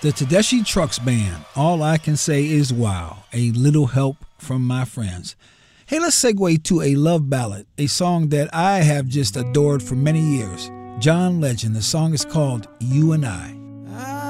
The Tedeschi Trucks Band, All I Can Say Is Wow, a little help from my friends. Hey, let's segue to a love ballad, a song that I have just adored for many years. John Legend, the song is called You and I.